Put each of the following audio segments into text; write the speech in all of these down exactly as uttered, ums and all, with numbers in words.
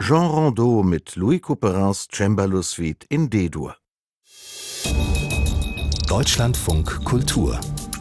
Jean Rondeau mit Louis Couperins Cembalo Suite in D-Dur. Deutschlandfunk Kultur.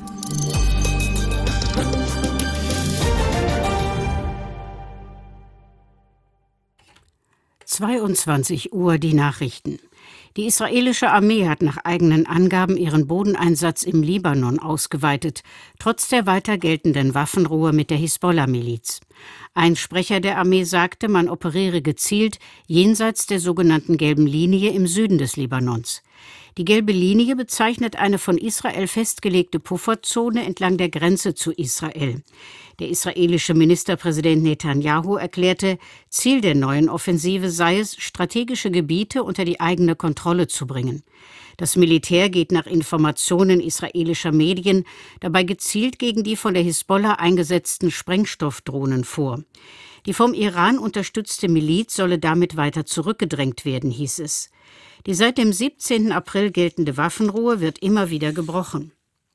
zweiundzwanzig Uhr die Nachrichten. Die israelische Armee hat nach eigenen Angaben ihren Bodeneinsatz im Libanon ausgeweitet, trotz der weiter geltenden Waffenruhe mit der Hisbollah-Miliz. Ein Sprecher der Armee sagte, man operiere gezielt jenseits der sogenannten gelben Linie im Süden des Libanons. Die gelbe Linie bezeichnet eine von Israel festgelegte Pufferzone entlang der Grenze zu Israel. Der israelische Ministerpräsident Netanyahu erklärte, Ziel der neuen Offensive sei es, strategische Gebiete unter die eigene Kontrolle zu bringen. Das Militär geht nach Informationen israelischer Medien dabei gezielt gegen die von der Hisbollah eingesetzten Sprengstoffdrohnen vor. Die vom Iran unterstützte Miliz solle damit weiter zurückgedrängt werden, hieß es. Die seit dem siebzehnten April geltende Waffenruhe wird immer wieder gebrochen.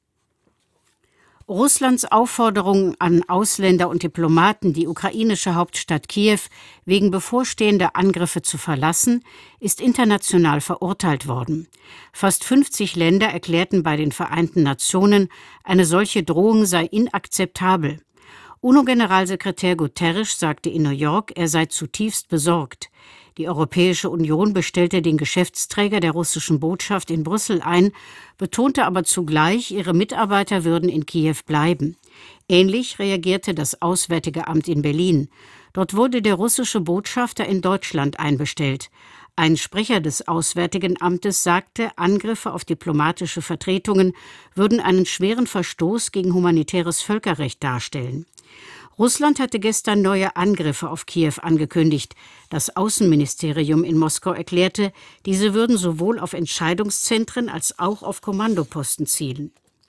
Russlands Aufforderung an Ausländer und Diplomaten, die ukrainische Hauptstadt Kiew wegen bevorstehender Angriffe zu verlassen, ist international verurteilt worden. Fast fünfzig Länder erklärten bei den Vereinten Nationen, eine solche Drohung sei inakzeptabel. UNO-Generalsekretär Guterres sagte in New York, er sei zutiefst besorgt. Die Europäische Union bestellte den Geschäftsträger der russischen Botschaft in Brüssel ein, betonte aber zugleich, ihre Mitarbeiter würden in Kiew bleiben. Ähnlich reagierte das Auswärtige Amt in Berlin. Dort wurde der russische Botschafter in Deutschland einbestellt. Ein Sprecher des Auswärtigen Amtes sagte, Angriffe auf diplomatische Vertretungen würden einen schweren Verstoß gegen humanitäres Völkerrecht darstellen. Russland hatte gestern neue Angriffe auf Kiew angekündigt. Das Außenministerium in Moskau erklärte, diese würden sowohl auf Entscheidungszentren als auch auf Kommandoposten zielen.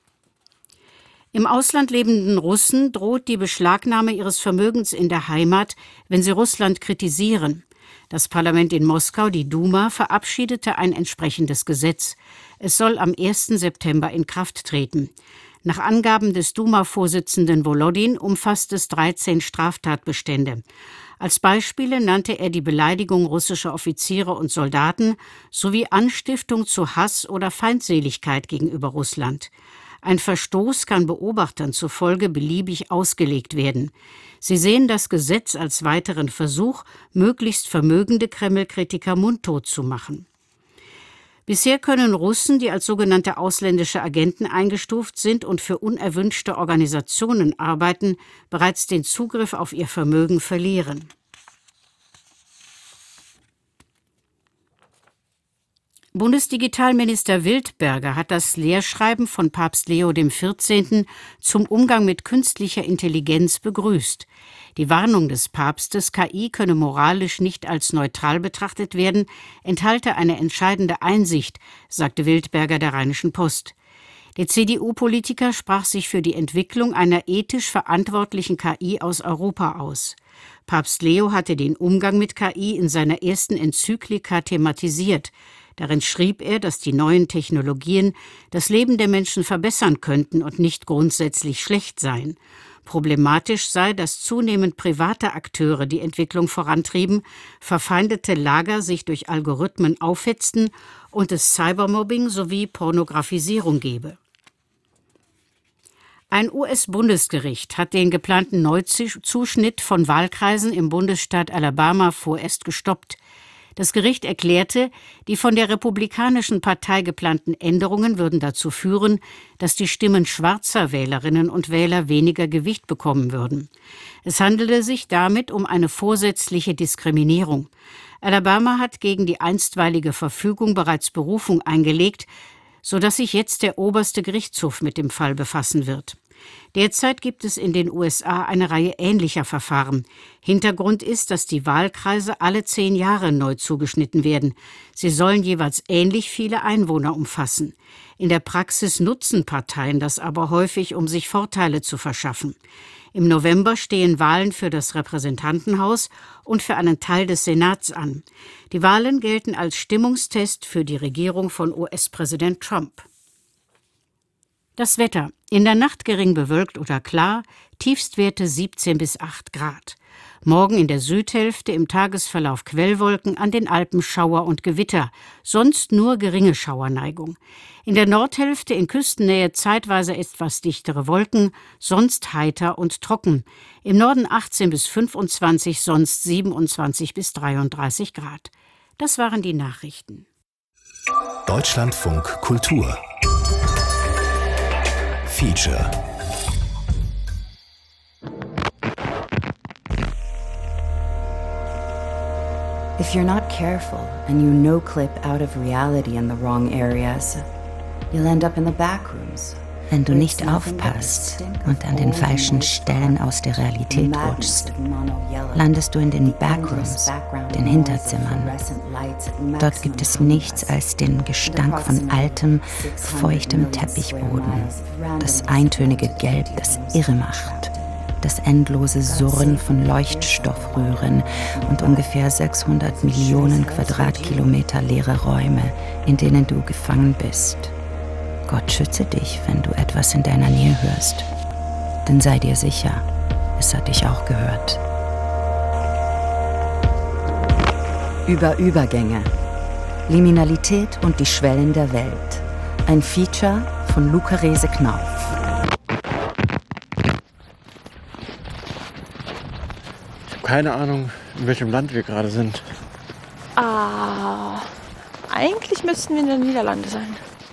Im Ausland lebenden Russen droht die Beschlagnahme ihres Vermögens in der Heimat, wenn sie Russland kritisieren. Das Parlament in Moskau, die Duma, verabschiedete ein entsprechendes Gesetz. Es soll am ersten September in Kraft treten. Nach Angaben des Duma-Vorsitzenden Volodin umfasst es dreizehn Straftatbestände. Als Beispiele nannte er die Beleidigung russischer Offiziere und Soldaten sowie Anstiftung zu Hass oder Feindseligkeit gegenüber Russland. Ein Verstoß kann Beobachtern zufolge beliebig ausgelegt werden. Sie sehen das Gesetz als weiteren Versuch, möglichst vermögende Kreml-Kritiker mundtot zu machen. Bisher können Russen, die als sogenannte ausländische Agenten eingestuft sind und für unerwünschte Organisationen arbeiten, bereits den Zugriff auf ihr Vermögen verlieren. Bundesdigitalminister Wildberger hat das Lehrschreiben von Papst Leo der vierzehnte. Zum Umgang mit künstlicher Intelligenz begrüßt. Die Warnung des Papstes, K I könne moralisch nicht als neutral betrachtet werden, enthalte eine entscheidende Einsicht, sagte Wildberger der Rheinischen Post. Der C D U-Politiker sprach sich für die Entwicklung einer ethisch verantwortlichen K I aus Europa aus. Papst Leo hatte den Umgang mit K I in seiner ersten Enzyklika thematisiert. Darin schrieb er, dass die neuen Technologien das Leben der Menschen verbessern könnten und nicht grundsätzlich schlecht seien. Problematisch sei, dass zunehmend private Akteure die Entwicklung vorantrieben, verfeindete Lager sich durch Algorithmen aufhetzten und es Cybermobbing sowie Pornografisierung gebe. Ein U S-Bundesgericht hat den geplanten Neuzuschnitt von Wahlkreisen im Bundesstaat Alabama vorerst gestoppt. Das Gericht erklärte, die von der Republikanischen Partei geplanten Änderungen würden dazu führen, dass die Stimmen schwarzer Wählerinnen und Wähler weniger Gewicht bekommen würden. Es handelte sich damit um eine vorsätzliche Diskriminierung. Alabama hat gegen die einstweilige Verfügung bereits Berufung eingelegt, sodass sich jetzt der oberste Gerichtshof mit dem Fall befassen wird. Derzeit gibt es in den U S A eine Reihe ähnlicher Verfahren. Hintergrund ist, dass die Wahlkreise alle zehn Jahre neu zugeschnitten werden. Sie sollen jeweils ähnlich viele Einwohner umfassen. In der Praxis nutzen Parteien das aber häufig, um sich Vorteile zu verschaffen. Im November stehen Wahlen für das Repräsentantenhaus und für einen Teil des Senats an. Die Wahlen gelten als Stimmungstest für die Regierung von U S-Präsident Trump. Das Wetter. In der Nacht gering bewölkt oder klar, Tiefstwerte siebzehn bis acht Grad. Morgen in der Südhälfte im Tagesverlauf Quellwolken, an den Alpen Schauer und Gewitter, sonst nur geringe Schauerneigung. In der Nordhälfte in Küstennähe zeitweise etwas dichtere Wolken, sonst heiter und trocken. Im Norden achtzehn bis fünfundzwanzig, sonst siebenundzwanzig bis dreiunddreißig Grad. Das waren die Nachrichten. Deutschlandfunk Kultur Feature. If you're not careful and you no-clip out of reality in the wrong areas, you'll end up in the backrooms. Wenn du nicht aufpasst und an den falschen Stellen aus der Realität rutschst, landest du in den Backrooms, den Hinterzimmern. Dort gibt es nichts als den Gestank von altem, feuchtem Teppichboden, das eintönige Gelb, das irre macht, das endlose Surren von Leuchtstoffröhren und ungefähr sechshundert Millionen Quadratkilometer leere Räume, in denen du gefangen bist. Gott schütze dich, wenn du etwas in deiner Nähe hörst. Denn sei dir sicher, es hat dich auch gehört. Über Übergänge. Liminalität und die Schwellen der Welt. Ein Feature von Luca Rese-Knauf. Ich habe keine Ahnung, in welchem Land wir gerade sind. Ah, eigentlich müssten wir in den Niederlanden sein.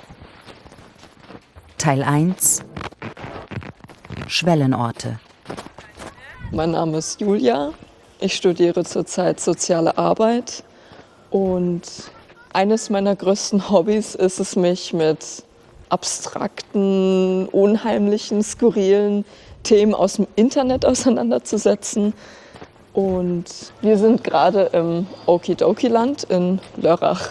Teil eins. Schwellenorte. Mein Name ist Julia. Ich studiere zurzeit Soziale Arbeit. Und eines meiner größten Hobbys ist es, mich mit abstrakten, unheimlichen, skurrilen Themen aus dem Internet auseinanderzusetzen. Und wir sind gerade im Okidoki-Land in Lörrach.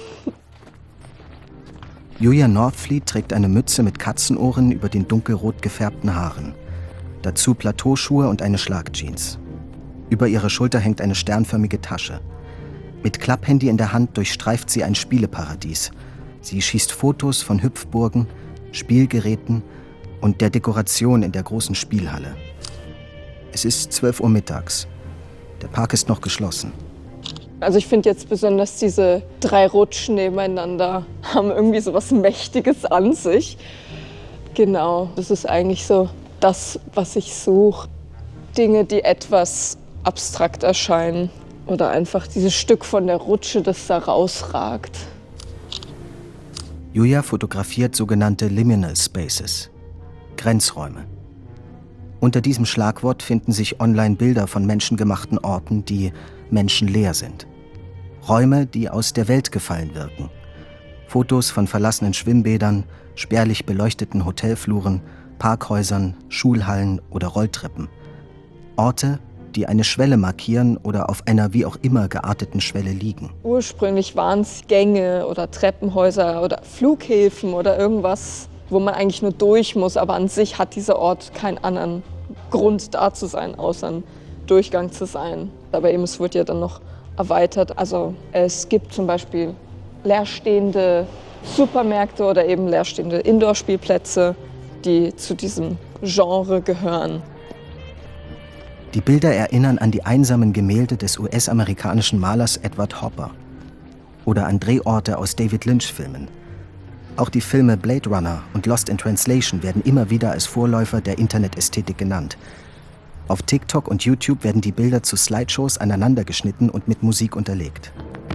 Julia Northfleet trägt eine Mütze mit Katzenohren über den dunkelrot gefärbten Haaren. Dazu Plateauschuhe und eine Schlagjeans. Über ihrer Schulter hängt eine sternförmige Tasche. Mit Klapphandy in der Hand durchstreift sie ein Spieleparadies. Sie schießt Fotos von Hüpfburgen, Spielgeräten und der Dekoration in der großen Spielhalle. Es ist zwölf Uhr mittags. Der Park ist noch geschlossen. Also ich finde jetzt besonders diese drei Rutschen nebeneinander haben irgendwie so was Mächtiges an sich. Genau, das ist eigentlich so das, was ich suche. Dinge, die etwas abstrakt erscheinen oder einfach dieses Stück von der Rutsche, das da rausragt. Julia fotografiert sogenannte Liminal Spaces, Grenzräume. Unter diesem Schlagwort finden sich online Bilder von menschengemachten Orten, die menschenleer sind. Räume, die aus der Welt gefallen wirken. Fotos von verlassenen Schwimmbädern, spärlich beleuchteten Hotelfluren, Parkhäusern, Schulhallen oder Rolltreppen. Orte, die eine Schwelle markieren oder auf einer wie auch immer gearteten Schwelle liegen. Ursprünglich waren es Gänge oder Treppenhäuser oder Flughäfen oder irgendwas, wo man eigentlich nur durch muss, aber an sich hat dieser Ort keinen anderen Grund da zu sein, außer ein Durchgang zu sein. Aber eben, es wird ja dann noch erweitert. Also es gibt zum Beispiel leerstehende Supermärkte oder eben leerstehende Indoor-Spielplätze, die zu diesem Genre gehören. Die Bilder erinnern an die einsamen Gemälde des U S-amerikanischen Malers Edward Hopper oder an Drehorte aus David Lynch-Filmen. Auch die Filme Blade Runner und Lost in Translation werden immer wieder als Vorläufer der Internetästhetik genannt. Auf TikTok und YouTube werden die Bilder zu Slideshows aneinandergeschnitten und mit Musik unterlegt.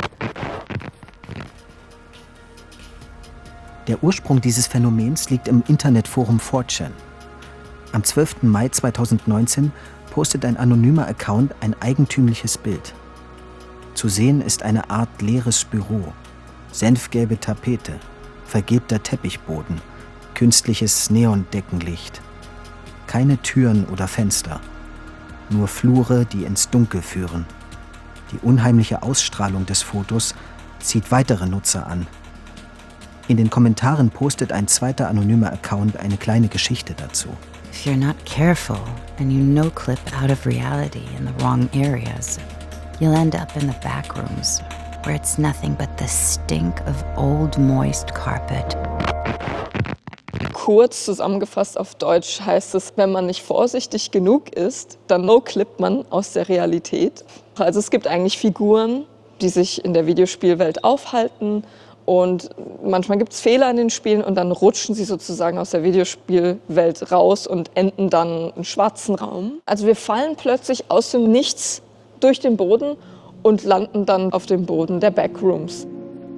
Der Ursprung dieses Phänomens liegt im Internetforum four chan. Am zwölften Mai zweitausendneunzehn postet ein anonymer Account ein eigentümliches Bild. Zu sehen ist eine Art leeres Büro, senfgelbe Tapete, vergilbter Teppichboden, künstliches Neondeckenlicht. Keine Türen oder Fenster, nur Flure, die ins Dunkel führen. Die unheimliche Ausstrahlung des Fotos zieht weitere Nutzer an. In den Kommentaren postet ein zweiter anonymer Account eine kleine Geschichte dazu. If you're not careful and you no-clip out of reality in the wrong areas, you'll end up in the back rooms, where it's nothing but the stink of old moist carpet. Kurz zusammengefasst auf Deutsch heißt es, wenn man nicht vorsichtig genug ist, dann no-clippt man aus der Realität. Also es gibt eigentlich Figuren, die sich in der Videospielwelt aufhalten und manchmal gibt es Fehler in den Spielen und dann rutschen sie sozusagen aus der Videospielwelt raus und enden dann im schwarzen Raum. Also wir fallen plötzlich aus dem Nichts durch den Boden und landen dann auf dem Boden der Backrooms.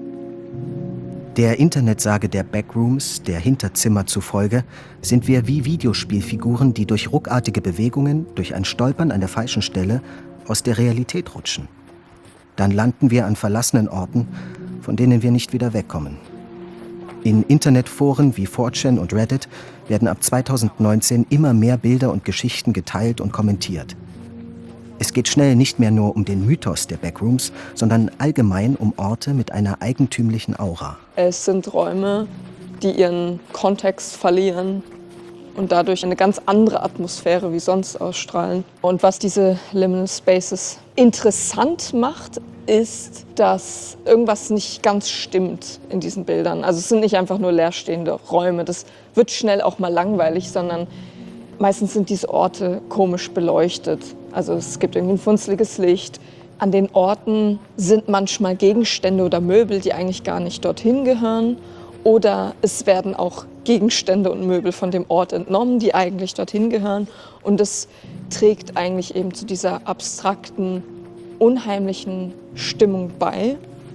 Der Internetsage der Backrooms, der Hinterzimmer zufolge, sind wir wie Videospielfiguren, die durch ruckartige Bewegungen, durch ein Stolpern an der falschen Stelle aus der Realität rutschen. Dann landen wir an verlassenen Orten, von denen wir nicht wieder wegkommen. In Internetforen wie four chan und Reddit werden ab zweitausendneunzehn immer mehr Bilder und Geschichten geteilt und kommentiert. Es geht schnell nicht mehr nur um den Mythos der Backrooms, sondern allgemein um Orte mit einer eigentümlichen Aura. Es sind Räume, die ihren Kontext verlieren und dadurch eine ganz andere Atmosphäre wie sonst ausstrahlen. Und was diese Liminal Spaces interessant macht, ist, dass irgendwas nicht ganz stimmt in diesen Bildern. Also es sind nicht einfach nur leerstehende Räume. Das wird schnell auch mal langweilig, sondern meistens sind diese Orte komisch beleuchtet. Also es gibt irgendwie ein funzliges Licht. An den Orten sind manchmal Gegenstände oder Möbel, die eigentlich gar nicht dorthin gehören. Oder es werden auch Gegenstände und Möbel von dem Ort entnommen, die eigentlich dorthin gehören. Und das trägt eigentlich eben zu dieser abstrakten, unheimlichen Stimmung bei.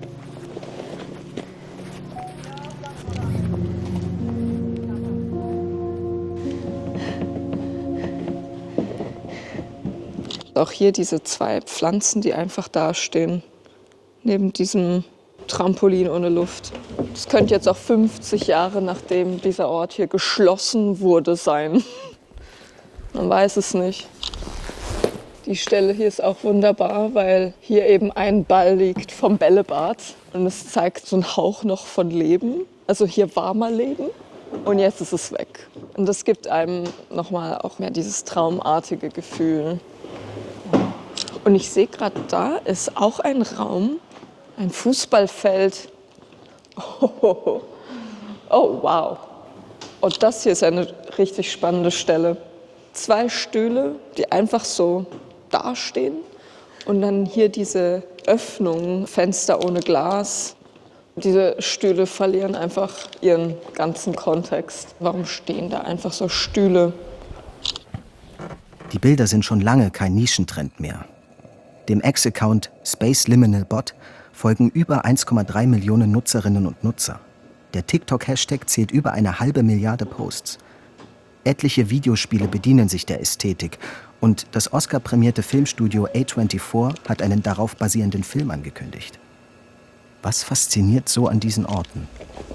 Auch hier diese zwei Pflanzen, die einfach dastehen, neben diesem Trampolin ohne Luft. Das könnte jetzt auch fünfzig Jahre nachdem dieser Ort hier geschlossen wurde sein. Man weiß es nicht. Die Stelle hier ist auch wunderbar, weil hier eben ein Ball liegt vom Bällebad. Und es zeigt so einen Hauch noch von Leben. Also hier war mal Leben und jetzt ist es weg. Und das gibt einem nochmal auch mehr dieses traumartige Gefühl. Und ich sehe gerade, da ist auch ein Raum, ein Fußballfeld. Oh, oh, oh. Oh, wow. Und das hier ist eine richtig spannende Stelle. Zwei Stühle, die einfach so dastehen. Und dann hier diese Öffnungen, Fenster ohne Glas. Diese Stühle verlieren einfach ihren ganzen Kontext. Warum stehen da einfach so Stühle? Die Bilder sind schon lange kein Nischentrend mehr. Dem Ex-Account Space Liminal Bot folgen über eins Komma drei Millionen Nutzerinnen und Nutzer. Der TikTok-Hashtag zählt über eine halbe Milliarde Posts. Etliche Videospiele bedienen sich der Ästhetik und das Oscar-prämierte Filmstudio A vierundzwanzig hat einen darauf basierenden Film angekündigt. Was fasziniert so an diesen Orten?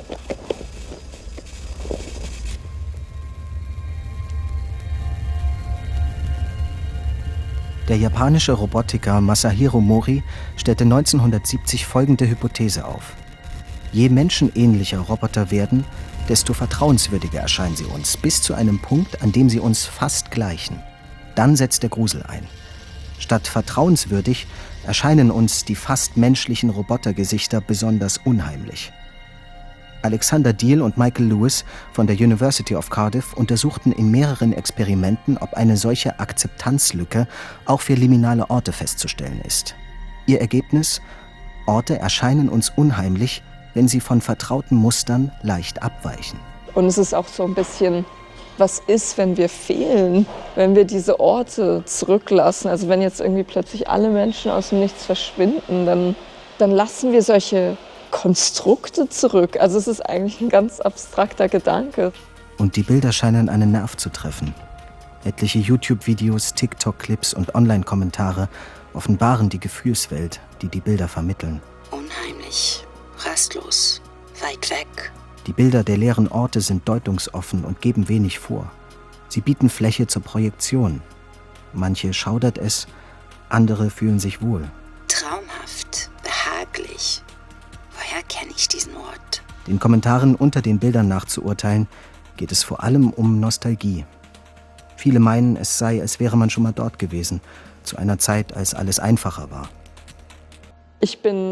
Der japanische Robotiker Masahiro Mori stellte neunzehnhundertsiebzig folgende Hypothese auf. Je menschenähnlicher Roboter werden, desto vertrauenswürdiger erscheinen sie uns, bis zu einem Punkt, an dem sie uns fast gleichen. Dann setzt der Grusel ein. Statt vertrauenswürdig erscheinen uns die fast menschlichen Robotergesichter besonders unheimlich. Alexander Deal und Michael Lewis von der University of Cardiff untersuchten in mehreren Experimenten, ob eine solche Akzeptanzlücke auch für liminale Orte festzustellen ist. Ihr Ergebnis: Orte erscheinen uns unheimlich, wenn sie von vertrauten Mustern leicht abweichen. Und es ist auch so ein bisschen, was ist, wenn wir fehlen, wenn wir diese Orte zurücklassen? Also wenn jetzt irgendwie plötzlich alle Menschen aus dem Nichts verschwinden, dann, dann lassen wir solche Konstrukte zurück. Also es ist eigentlich ein ganz abstrakter Gedanke. Und die Bilder scheinen einen Nerv zu treffen. Etliche YouTube-Videos, TikTok-Clips und Online-Kommentare offenbaren die Gefühlswelt, die die Bilder vermitteln. Unheimlich, rastlos, weit weg. Die Bilder der leeren Orte sind deutungsoffen und geben wenig vor. Sie bieten Fläche zur Projektion. Manche schaudert es, andere fühlen sich wohl. Traumhaft, behaglich. Woher kenne ich diesen Ort? Den Kommentaren unter den Bildern nach zu urteilen, geht es vor allem um Nostalgie. Viele meinen, es sei, als wäre man schon mal dort gewesen, zu einer Zeit, als alles einfacher war. Ich bin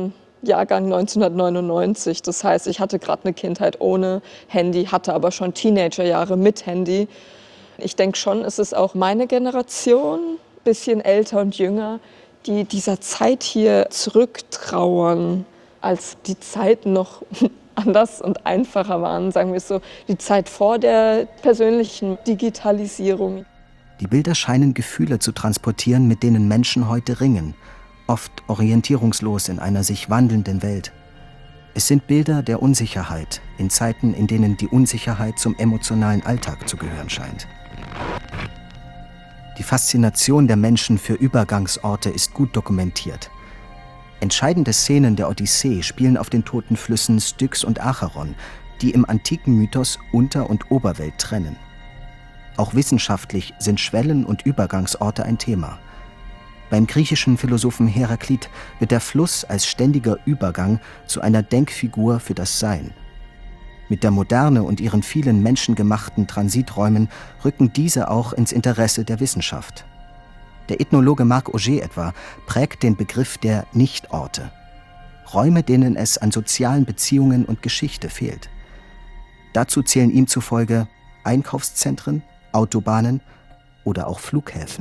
Jahrgang neunzehnhundertneunundneunzig. Das heißt, ich hatte gerade eine Kindheit ohne Handy, hatte aber schon Teenagerjahre mit Handy. Ich denke schon, es ist auch meine Generation, bisschen älter und jünger, die dieser Zeit hier zurücktrauern, als die Zeiten noch anders und einfacher waren, sagen wir es so, die Zeit vor der persönlichen Digitalisierung. Die Bilder scheinen Gefühle zu transportieren, mit denen Menschen heute ringen, oft orientierungslos in einer sich wandelnden Welt. Es sind Bilder der Unsicherheit, in Zeiten, in denen die Unsicherheit zum emotionalen Alltag zu gehören scheint. Die Faszination der Menschen für Übergangsorte ist gut dokumentiert. Entscheidende Szenen der Odyssee spielen auf den toten Flüssen Styx und Acheron, die im antiken Mythos Unter- und Oberwelt trennen. Auch wissenschaftlich sind Schwellen- und Übergangsorte ein Thema. Beim griechischen Philosophen Heraklit wird der Fluss als ständiger Übergang zu einer Denkfigur für das Sein. Mit der Moderne und ihren vielen menschengemachten Transiträumen rücken diese auch ins Interesse der Wissenschaft. Der Ethnologe Marc Augé etwa prägt den Begriff der Nichtorte. Räume, denen es an sozialen Beziehungen und Geschichte fehlt. Dazu zählen ihm zufolge Einkaufszentren, Autobahnen oder auch Flughäfen.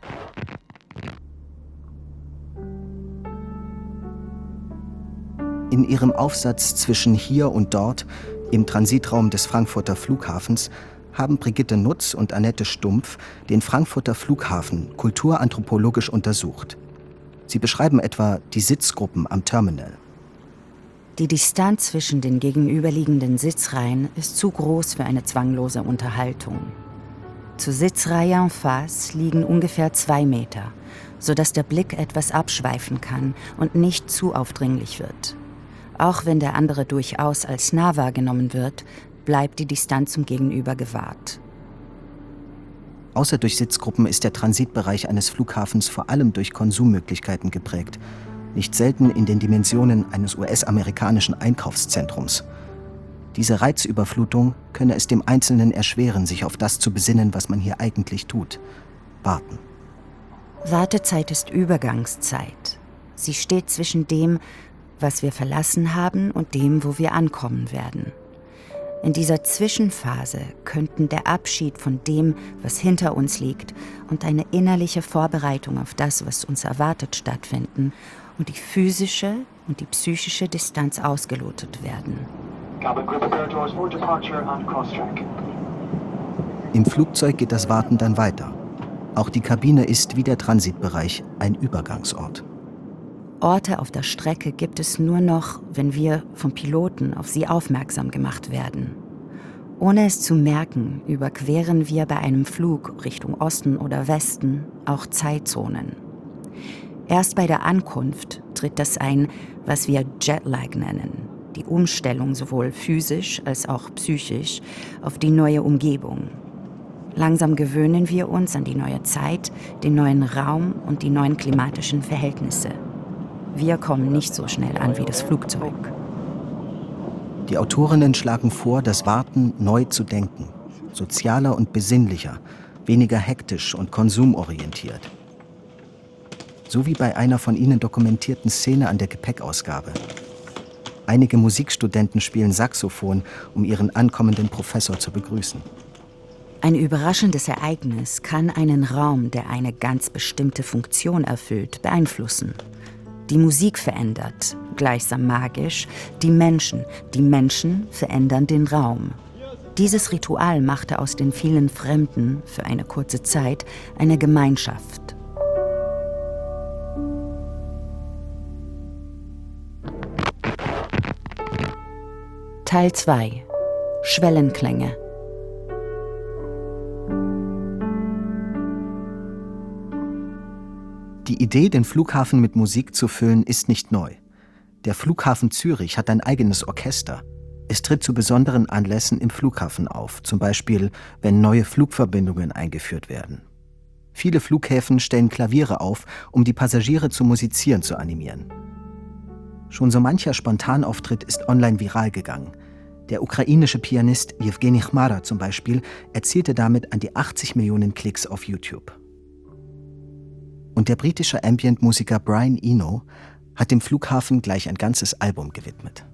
In ihrem Aufsatz Zwischen hier und dort im Transitraum des Frankfurter Flughafens haben Brigitte Nutz und Annette Stumpf den Frankfurter Flughafen kulturanthropologisch untersucht. Sie beschreiben etwa die Sitzgruppen am Terminal. Die Distanz zwischen den gegenüberliegenden Sitzreihen ist zu groß für eine zwanglose Unterhaltung. Zur Sitzreihe en face liegen ungefähr zwei Meter, sodass der Blick etwas abschweifen kann und nicht zu aufdringlich wird. Auch wenn der andere durchaus als nah wahrgenommen wird, bleibt die Distanz zum Gegenüber gewahrt. Außer durch Sitzgruppen ist der Transitbereich eines Flughafens vor allem durch Konsummöglichkeiten geprägt, nicht selten in den Dimensionen eines U S-amerikanischen Einkaufszentrums. Diese Reizüberflutung könne es dem Einzelnen erschweren, sich auf das zu besinnen, was man hier eigentlich tut: warten. Wartezeit ist Übergangszeit. Sie steht zwischen dem, was wir verlassen haben, und dem, wo wir ankommen werden. In dieser Zwischenphase könnten der Abschied von dem, was hinter uns liegt, und eine innerliche Vorbereitung auf das, was uns erwartet, stattfinden und die physische und die psychische Distanz ausgelotet werden. Im Flugzeug geht das Warten dann weiter. Auch die Kabine ist wie der Transitbereich ein Übergangsort. Orte auf der Strecke gibt es nur noch, wenn wir vom Piloten auf sie aufmerksam gemacht werden. Ohne es zu merken, überqueren wir bei einem Flug Richtung Osten oder Westen auch Zeitzonen. Erst bei der Ankunft tritt das ein, was wir Jetlag nennen, die Umstellung sowohl physisch als auch psychisch auf die neue Umgebung. Langsam gewöhnen wir uns an die neue Zeit, den neuen Raum und die neuen klimatischen Verhältnisse. Wir kommen nicht so schnell an wie das Flugzeug. Die Autorinnen schlagen vor, das Warten neu zu denken, sozialer und besinnlicher, weniger hektisch und konsumorientiert. So wie bei einer von ihnen dokumentierten Szene an der Gepäckausgabe. Einige Musikstudenten spielen Saxophon, um ihren ankommenden Professor zu begrüßen. Ein überraschendes Ereignis kann einen Raum, der eine ganz bestimmte Funktion erfüllt, beeinflussen. Die Musik verändert, gleichsam magisch, die Menschen. Die Menschen verändern den Raum. Dieses Ritual machte aus den vielen Fremden für eine kurze Zeit eine Gemeinschaft. Teil zwei. Schwellenklänge. Die Idee, den Flughafen mit Musik zu füllen, ist nicht neu. Der Flughafen Zürich hat ein eigenes Orchester. Es tritt zu besonderen Anlässen im Flughafen auf, zum Beispiel, wenn neue Flugverbindungen eingeführt werden. Viele Flughäfen stellen Klaviere auf, um die Passagiere zum Musizieren zu animieren. Schon so mancher Spontanauftritt ist online viral gegangen. Der ukrainische Pianist Jewgeni Chmara zum Beispiel erzielte damit an die achtzig Millionen Klicks auf YouTube. Und der britische Ambient-Musiker Brian Eno hat dem Flughafen gleich ein ganzes Album gewidmet.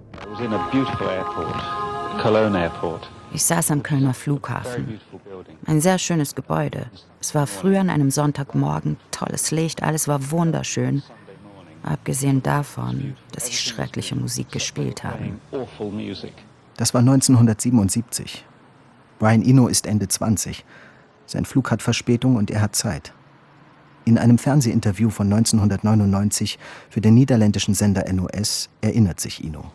Ich saß am Kölner Flughafen. Ein sehr schönes Gebäude. Es war früh an einem Sonntagmorgen, tolles Licht, alles war wunderschön. Abgesehen davon, dass sie schreckliche Musik gespielt haben. Das war neunzehnhundertsiebenundsiebzig. Brian Eno ist Ende zwanzig. Sein Flug hat Verspätung und er hat Zeit. In einem Fernsehinterview von neunzehnhundertneunundneunzig für den niederländischen Sender N O S erinnert sich Eno.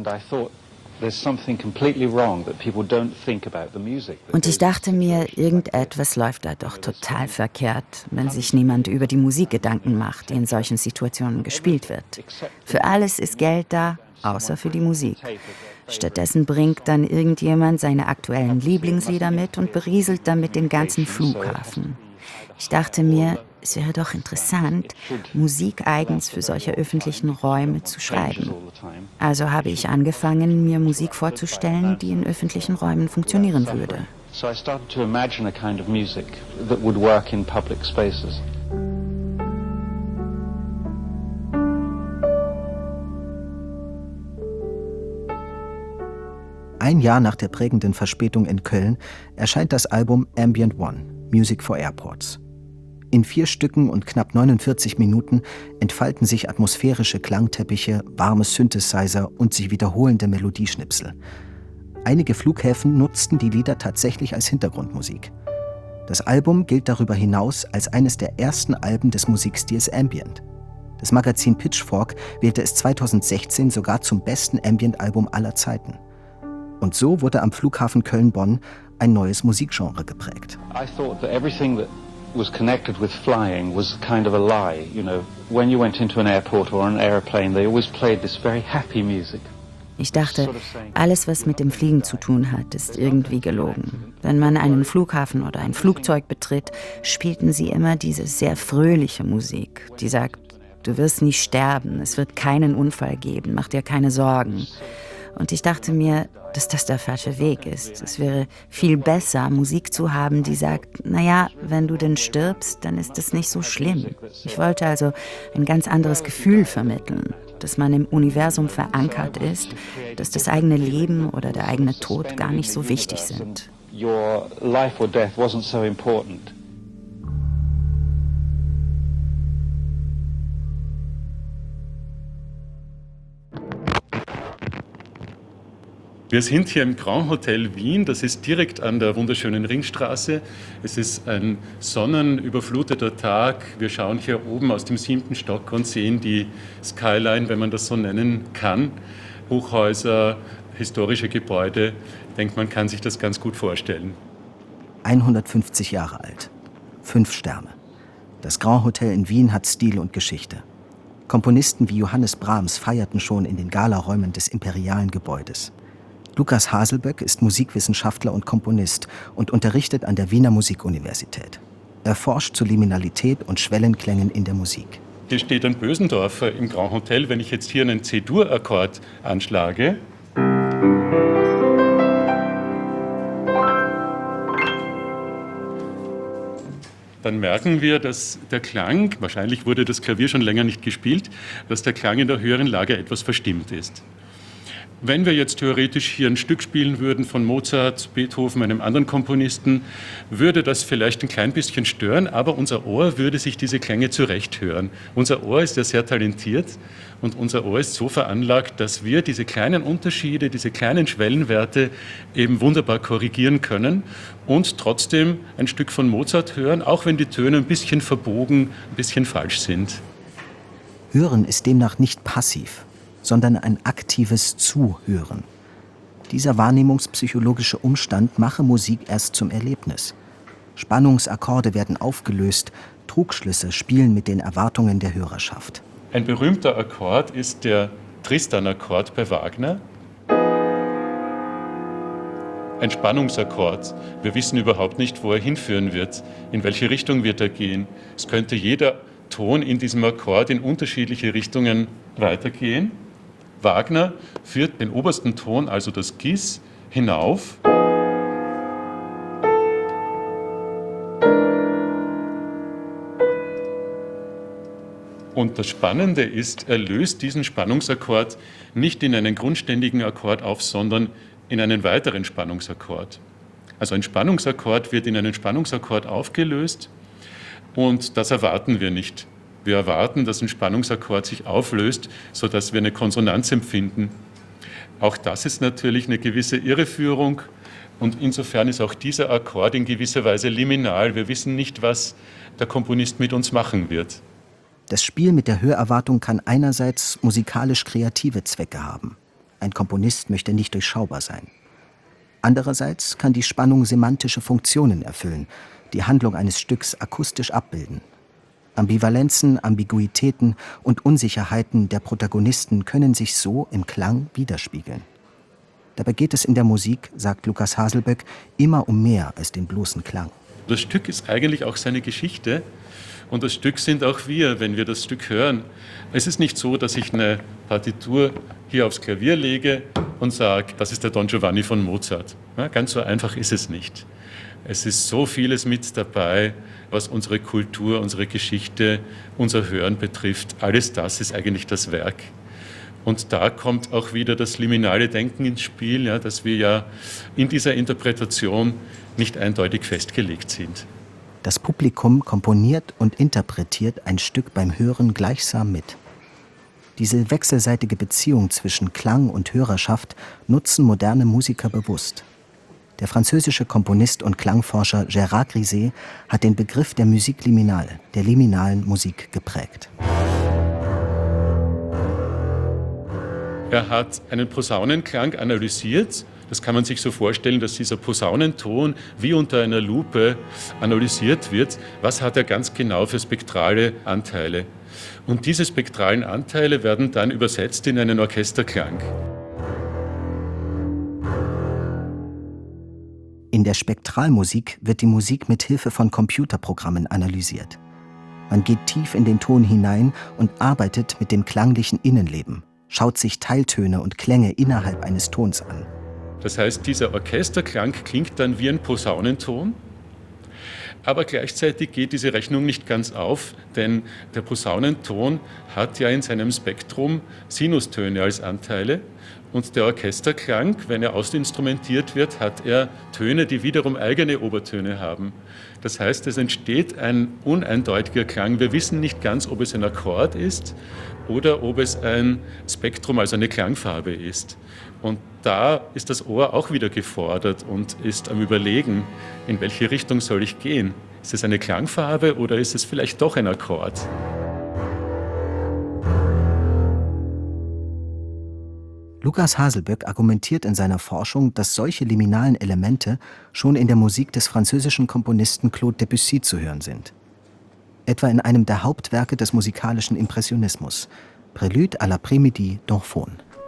Und ich dachte mir, irgendetwas läuft da doch total verkehrt, wenn sich niemand über die Musik Gedanken macht, die in solchen Situationen gespielt wird. Für alles ist Geld da, außer für die Musik. Stattdessen bringt dann irgendjemand seine aktuellen Lieblingslieder mit und berieselt damit den ganzen Flughafen. Ich dachte mir, es wäre doch interessant, Musik eigens für solche öffentlichen Räume zu schreiben. Also habe ich angefangen, mir Musik vorzustellen, die in öffentlichen Räumen funktionieren würde. So I started to imagine a kind of music that would work in public spaces. Ein Jahr nach der prägenden Verspätung in Köln erscheint das Album Ambient One, Music for Airports. In vier Stücken und knapp neunundvierzig Minuten entfalten sich atmosphärische Klangteppiche, warme Synthesizer und sich wiederholende Melodieschnipsel. Einige Flughäfen nutzten die Lieder tatsächlich als Hintergrundmusik. Das Album gilt darüber hinaus als eines der ersten Alben des Musikstils Ambient. Das Magazin Pitchfork wählte es zweitausendsechzehn sogar zum besten Ambient-Album aller Zeiten. Und so wurde am Flughafen Köln-Bonn ein neues Musikgenre geprägt. I thought that everything that was connected with flying was kind of a lie. You know, when you went into an airport or an airplane, they always played this very happy music. Ich dachte, alles, was mit dem Fliegen zu tun hat, ist irgendwie gelogen. Wenn man einen Flughafen oder ein Flugzeug betritt, spielten sie immer diese sehr fröhliche Musik, die sagt, du wirst nie sterben, es wird keinen Unfall geben, mach dir keine Sorgen. Und ich dachte mir, dass das der falsche Weg ist. Es wäre viel besser, Musik zu haben, die sagt, naja, wenn du denn stirbst, dann ist es nicht so schlimm. Ich wollte also ein ganz anderes Gefühl vermitteln, dass man im Universum verankert ist, dass das eigene Leben oder der eigene Tod gar nicht so wichtig sind. Your life or death wasn't so important. Wir sind hier im Grand Hotel Wien, das ist direkt an der wunderschönen Ringstraße. Es ist ein sonnenüberfluteter Tag. Wir schauen hier oben aus dem siebten Stock und sehen die Skyline, wenn man das so nennen kann. Hochhäuser, historische Gebäude. Ich denke, man kann sich das ganz gut vorstellen. hundertfünfzig Jahre alt, fünf Sterne. Das Grand Hotel in Wien hat Stil und Geschichte. Komponisten wie Johannes Brahms feierten schon in den Galaräumen des imperialen Gebäudes. Lukas Haselböck ist Musikwissenschaftler und Komponist und unterrichtet an der Wiener Musikuniversität. Er forscht zu Liminalität und Schwellenklängen in der Musik. Hier steht ein Bösendorfer im Grand Hotel. Wenn ich jetzt hier einen C-Dur-Akkord anschlage, dann merken wir, dass der Klang, wahrscheinlich wurde das Klavier schon länger nicht gespielt, dass der Klang in der höheren Lage etwas verstimmt ist. Wenn wir jetzt theoretisch hier ein Stück spielen würden von Mozart, Beethoven, einem anderen Komponisten, würde das vielleicht ein klein bisschen stören, aber unser Ohr würde sich diese Klänge zurecht hören. Unser Ohr ist ja sehr talentiert und unser Ohr ist so veranlagt, dass wir diese kleinen Unterschiede, diese kleinen Schwellenwerte eben wunderbar korrigieren können und trotzdem ein Stück von Mozart hören, auch wenn die Töne ein bisschen verbogen, ein bisschen falsch sind. Hören ist demnach nicht passiv, sondern ein aktives Zuhören. Dieser wahrnehmungspsychologische Umstand mache Musik erst zum Erlebnis. Spannungsakkorde werden aufgelöst, Trugschlüsse spielen mit den Erwartungen der Hörerschaft. Ein berühmter Akkord ist der Tristan-Akkord bei Wagner. Ein Spannungsakkord. Wir wissen überhaupt nicht, wo er hinführen wird, in welche Richtung wird er gehen. Es könnte jeder Ton in diesem Akkord in unterschiedliche Richtungen weitergehen. Wagner führt den obersten Ton, also das Gis, hinauf. Und das Spannende ist, er löst diesen Spannungsakkord nicht in einen grundständigen Akkord auf, sondern in einen weiteren Spannungsakkord. Also ein Spannungsakkord wird in einen Spannungsakkord aufgelöst und das erwarten wir nicht. Wir erwarten, dass ein Spannungsakkord sich auflöst, sodass wir eine Konsonanz empfinden. Auch das ist natürlich eine gewisse Irreführung und insofern ist auch dieser Akkord in gewisser Weise liminal. Wir wissen nicht, was der Komponist mit uns machen wird. Das Spiel mit der Hörerwartung kann einerseits musikalisch kreative Zwecke haben. Ein Komponist möchte nicht durchschaubar sein. Andererseits kann die Spannung semantische Funktionen erfüllen, die Handlung eines Stücks akustisch abbilden. Ambivalenzen, Ambiguitäten und Unsicherheiten der Protagonisten können sich so im Klang widerspiegeln. Dabei geht es in der Musik, sagt Lukas Haselböck, immer um mehr als den bloßen Klang. Das Stück ist eigentlich auch seine Geschichte und das Stück sind auch wir, wenn wir das Stück hören. Es ist nicht so, dass ich eine Partitur hier aufs Klavier lege und sage, das ist der Don Giovanni von Mozart. Ja, ganz so einfach ist es nicht. Es ist so vieles mit dabei, was unsere Kultur, unsere Geschichte, unser Hören betrifft. Alles das ist eigentlich das Werk. Und da kommt auch wieder das liminale Denken ins Spiel, ja, dass wir ja in dieser Interpretation nicht eindeutig festgelegt sind. Das Publikum komponiert und interpretiert ein Stück beim Hören gleichsam mit. Diese wechselseitige Beziehung zwischen Klang und Hörerschaft nutzen moderne Musiker bewusst. Der französische Komponist und Klangforscher Gérard Griset hat den Begriff der Musique liminale, der liminalen Musik, geprägt. Er hat einen Posaunenklang analysiert. Das kann man sich so vorstellen, dass dieser Posaunenton wie unter einer Lupe analysiert wird. Was hat er ganz genau für spektrale Anteile? Und diese spektralen Anteile werden dann übersetzt in einen Orchesterklang. In der Spektralmusik wird die Musik mit Hilfe von Computerprogrammen analysiert. Man geht tief in den Ton hinein und arbeitet mit dem klanglichen Innenleben, schaut sich Teiltöne und Klänge innerhalb eines Tons an. Das heißt, dieser Orchesterklang klingt dann wie ein Posaunenton, aber gleichzeitig geht diese Rechnung nicht ganz auf, denn der Posaunenton hat ja in seinem Spektrum Sinustöne als Anteile und der Orchesterklang, wenn er ausinstrumentiert wird, hat er Töne, die wiederum eigene Obertöne haben. Das heißt, es entsteht ein uneindeutiger Klang. Wir wissen nicht ganz, ob es ein Akkord ist oder ob es ein Spektrum, also eine Klangfarbe ist. Und da ist das Ohr auch wieder gefordert und ist am Überlegen, in welche Richtung soll ich gehen. Ist es eine Klangfarbe oder ist es vielleicht doch ein Akkord? Lukas Haselböck argumentiert in seiner Forschung, dass solche liminalen Elemente schon in der Musik des französischen Komponisten Claude Debussy zu hören sind. Etwa in einem der Hauptwerke des musikalischen Impressionismus, Prélude à l'après-midi d'Orphone.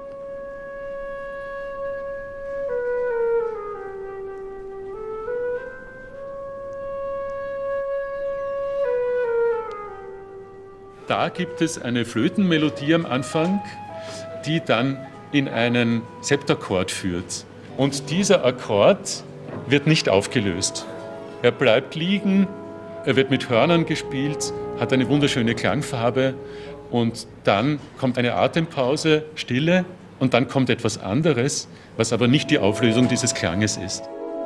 Da gibt es eine Flötenmelodie am Anfang, die dann in einen Septakkord führt. Und dieser Akkord wird nicht aufgelöst. Er bleibt liegen, er wird mit Hörnern gespielt, hat eine wunderschöne Klangfarbe und dann kommt eine Atempause, Stille und dann kommt etwas anderes, was aber nicht die Auflösung dieses Klanges ist.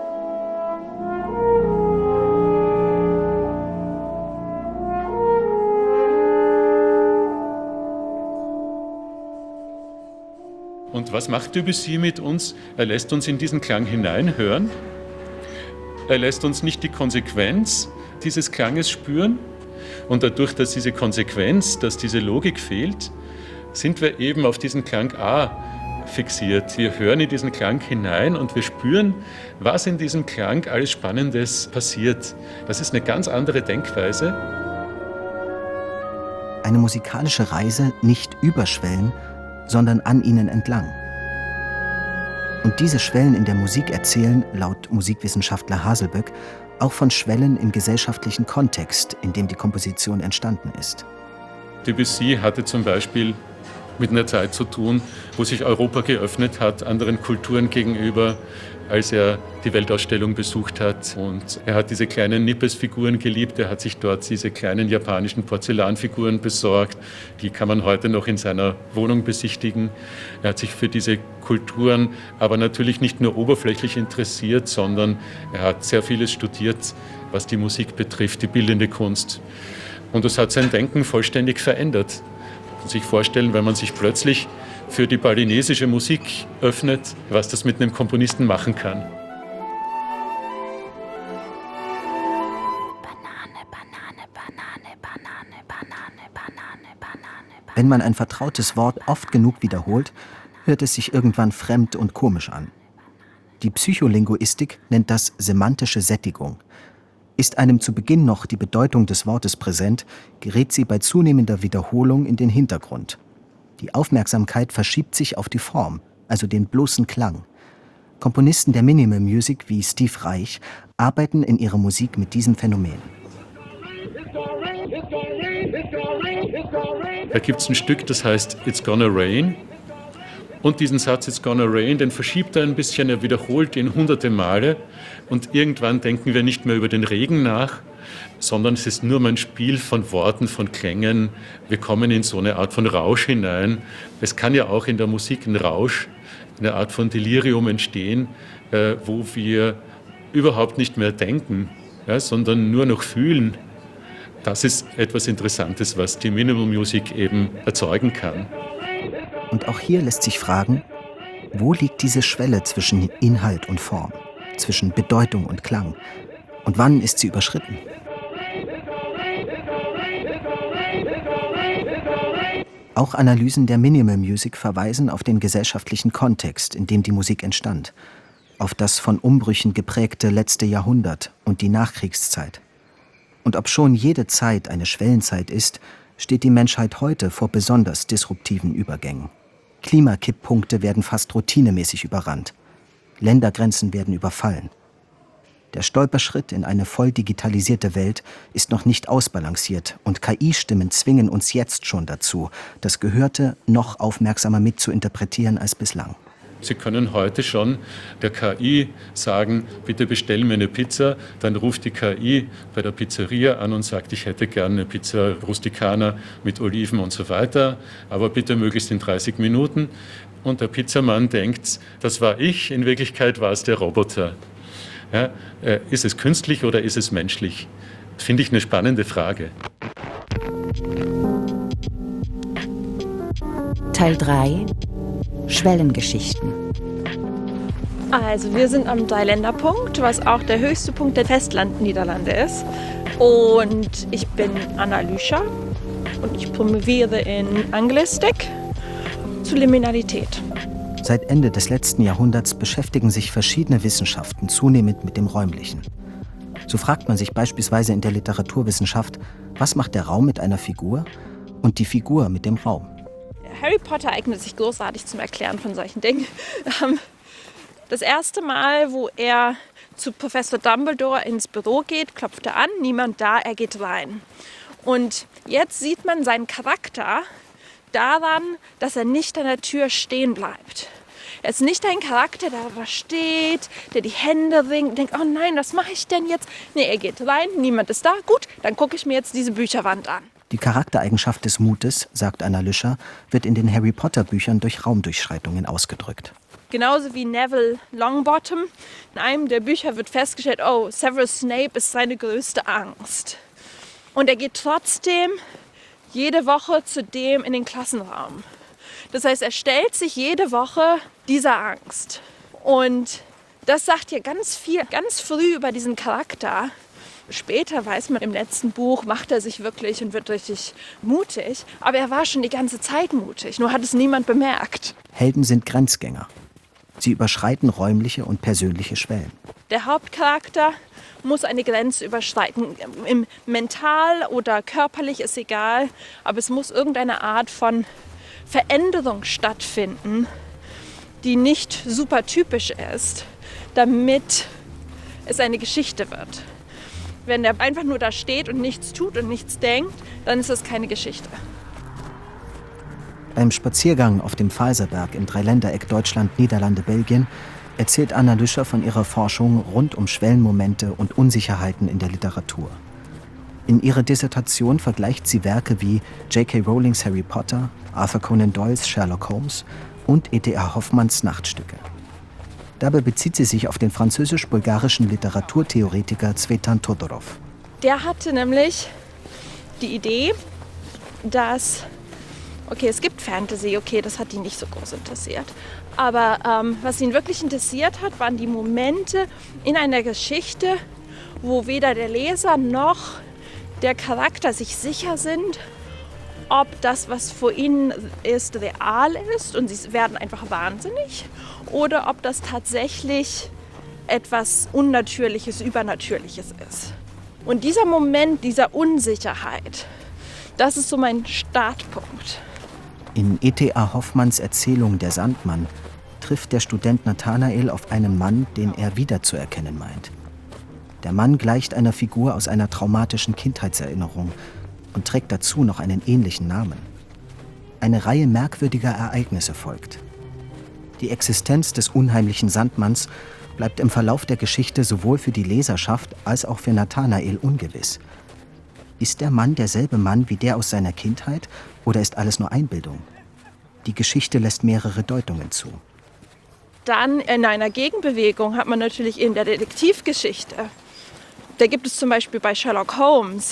Und was macht Debussy mit uns? Er lässt uns in diesen Klang hineinhören. Er lässt uns nicht die Konsequenz dieses Klanges spüren. Und dadurch, dass diese Konsequenz, dass diese Logik fehlt, sind wir eben auf diesen Klang A fixiert. Wir hören in diesen Klang hinein und wir spüren, was in diesem Klang alles Spannendes passiert. Das ist eine ganz andere Denkweise. Eine musikalische Reise nicht über Schwellen, sondern an ihnen entlang. Und diese Schwellen in der Musik erzählen, laut Musikwissenschaftler Haselböck, auch von Schwellen im gesellschaftlichen Kontext, in dem die Komposition entstanden ist. Debussy hatte zum Beispiel mit einer Zeit zu tun, wo sich Europa geöffnet hat, anderen Kulturen gegenüber, als er die Weltausstellung besucht hat. Und er hat diese kleinen Nippes-Figuren geliebt. Er hat sich dort diese kleinen japanischen Porzellanfiguren besorgt. Die kann man heute noch in seiner Wohnung besichtigen. Er hat sich für diese Kulturen aber natürlich nicht nur oberflächlich interessiert, sondern er hat sehr vieles studiert, was die Musik betrifft, die bildende Kunst. Und das hat sein Denken vollständig verändert. Man kann sich vorstellen, wenn man sich plötzlich für die balinesische Musik öffnet, was das mit einem Komponisten machen kann. Wenn man ein vertrautes Wort oft genug wiederholt, hört es sich irgendwann fremd und komisch an. Die Psycholinguistik nennt das semantische Sättigung. Ist einem zu Beginn noch die Bedeutung des Wortes präsent, gerät sie bei zunehmender Wiederholung in den Hintergrund. Die Aufmerksamkeit verschiebt sich auf die Form, also den bloßen Klang. Komponisten der Minimal Music wie Steve Reich arbeiten in ihrer Musik mit diesem Phänomen. Da gibt es ein Stück, das heißt It's Gonna Rain. Und diesen Satz It's Gonna Rain, den verschiebt er ein bisschen, er wiederholt ihn hunderte Male. Und irgendwann denken wir nicht mehr über den Regen nach, sondern es ist nur ein Spiel von Worten, von Klängen. Wir kommen in so eine Art von Rausch hinein. Es kann ja auch in der Musik ein Rausch, eine Art von Delirium entstehen, äh, wo wir überhaupt nicht mehr denken, ja, sondern nur noch fühlen. Das ist etwas Interessantes, was die Minimal Music eben erzeugen kann. Und auch hier lässt sich fragen, wo liegt diese Schwelle zwischen Inhalt und Form, zwischen Bedeutung und Klang? Und wann ist sie überschritten? Auch Analysen der Minimal Music verweisen auf den gesellschaftlichen Kontext, in dem die Musik entstand, auf das von Umbrüchen geprägte letzte Jahrhundert und die Nachkriegszeit. Und obschon jede Zeit eine Schwellenzeit ist, steht die Menschheit heute vor besonders disruptiven Übergängen. Klimakipppunkte werden fast routinemäßig überrannt. Ländergrenzen werden überfallen. Der Stolperschritt in eine voll digitalisierte Welt ist noch nicht ausbalanciert und K I-Stimmen zwingen uns jetzt schon dazu, das Gehörte noch aufmerksamer mitzuinterpretieren als bislang. Sie können heute schon der K I sagen, bitte bestell mir eine Pizza. Dann ruft die K I bei der Pizzeria an und sagt, ich hätte gerne eine Pizza Rusticana mit Oliven und so weiter, aber bitte möglichst in dreißig Minuten. Und der Pizzamann denkt, das war ich, in Wirklichkeit war es der Roboter. Ja, äh, ist es künstlich oder ist es menschlich? Das finde ich eine spannende Frage. Teil drei. Schwellengeschichten. Also wir sind am Dreiländerpunkt, was auch der höchste Punkt der Festland-Niederlande ist. Und ich bin Anna Lüscher und ich promoviere in Anglistik zu Liminalität. Seit Ende des letzten Jahrhunderts beschäftigen sich verschiedene Wissenschaften zunehmend mit dem Räumlichen. So fragt man sich beispielsweise in der Literaturwissenschaft, was macht der Raum mit einer Figur und die Figur mit dem Raum? Harry Potter eignet sich großartig zum Erklären von solchen Dingen. Das erste Mal, wo er zu Professor Dumbledore ins Büro geht, klopft er an, niemand da, er geht rein. Und jetzt sieht man seinen Charakter daran, dass er nicht an der Tür stehen bleibt. Er ist nicht ein Charakter, der da steht, der die Hände ringt und denkt, oh nein, was mache ich denn jetzt? Nee, er geht rein, niemand ist da, gut, dann gucke ich mir jetzt diese Bücherwand an. Die Charaktereigenschaft des Mutes, sagt Anna Lüscher, wird in den Harry Potter Büchern durch Raumdurchschreitungen ausgedrückt. Genauso wie Neville Longbottom. In einem der Bücher wird festgestellt, oh, Severus Snape ist seine größte Angst. Und er geht trotzdem jede Woche zu dem in den Klassenraum. Das heißt, er stellt sich jede Woche dieser Angst. Und das sagt ja ganz viel, ganz früh über diesen Charakter. Später weiß man, im letzten Buch macht er sich wirklich und wird richtig mutig. Aber er war schon die ganze Zeit mutig, nur hat es niemand bemerkt. Helden sind Grenzgänger. Sie überschreiten räumliche und persönliche Schwellen. Der Hauptcharakter muss eine Grenze überschreiten. Im mental oder körperlich ist egal, aber es muss irgendeine Art von Veränderung stattfinden, die nicht super typisch ist, damit es eine Geschichte wird. Wenn der einfach nur da steht und nichts tut und nichts denkt, dann ist es keine Geschichte. Beim Spaziergang auf dem Falserberg im Dreiländereck Deutschland, Niederlande, Belgien erzählt Anna Lüscher von ihrer Forschung rund um Schwellenmomente und Unsicherheiten in der Literatur. In ihrer Dissertation vergleicht sie Werke wie J K Rowlings Harry Potter, Arthur Conan Doyles Sherlock Holmes und E T A Hoffmanns Nachtstücke. Dabei bezieht sie sich auf den französisch-bulgarischen Literaturtheoretiker Cvetan Todorov. Der hatte nämlich die Idee, dass, okay, es gibt Fantasy, okay, das hat ihn nicht so groß interessiert. Aber ähm, was ihn wirklich interessiert hat, waren die Momente in einer Geschichte, wo weder der Leser noch der Charakter sich sicher sind, ob das, was vor ihnen ist, real ist und sie werden einfach wahnsinnig oder ob das tatsächlich etwas Unnatürliches, Übernatürliches ist. Und dieser Moment dieser Unsicherheit, das ist so mein Startpunkt. In E T A Hoffmanns Erzählung Der Sandmann trifft der Student Nathanael auf einen Mann, den er wiederzuerkennen meint. Der Mann gleicht einer Figur aus einer traumatischen Kindheitserinnerung und trägt dazu noch einen ähnlichen Namen. Eine Reihe merkwürdiger Ereignisse folgt. Die Existenz des unheimlichen Sandmanns bleibt im Verlauf der Geschichte sowohl für die Leserschaft als auch für Nathanael ungewiss. Ist der Mann derselbe Mann wie der aus seiner Kindheit oder ist alles nur Einbildung? Die Geschichte lässt mehrere Deutungen zu. Dann in einer Gegenbewegung hat man natürlich in der Detektivgeschichte. Da gibt es zum Beispiel bei Sherlock Holmes